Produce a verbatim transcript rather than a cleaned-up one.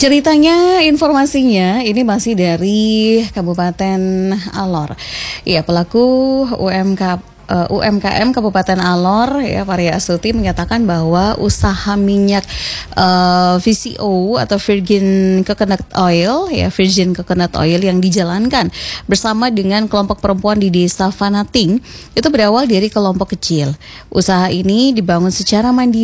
Ceritanya, informasinya ini masih dari Kabupaten Alor. Ya, pelaku U M K uh, U M K M Kabupaten Alor, ya, Varia Astuti menyatakan bahwa usaha minyak uh, V C O atau Virgin Coconut Oil, ya, Virgin Coconut Oil yang dijalankan bersama dengan kelompok perempuan di Desa Fanating itu berawal dari kelompok kecil. Usaha ini dibangun secara mandiri